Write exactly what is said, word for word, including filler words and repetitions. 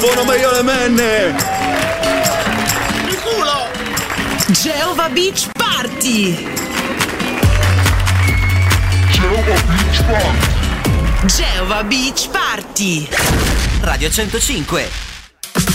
suono meglio le menne. Il culo. Geova Beach Party. Geova Beach Party. Geova Beach Party. Radio centocinque.